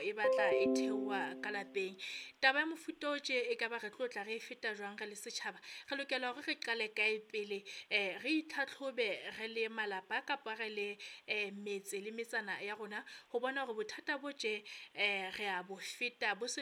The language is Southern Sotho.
e batla e theoha ka lapeng. Taba ya mofuta o tje e ka ba re tlo tla re feta jwang re le setjhaba, re lokela hore re qale kae pele re itlhatlhobe re le malapa kapa re le metse le metsana ya rona, ho bona hore bothata bo tje re a bo feta bo se